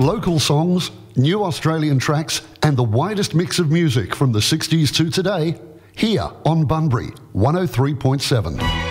local songs, new Australian tracks, and the widest mix of music from the 60s to today, here on Bunbury 103.7.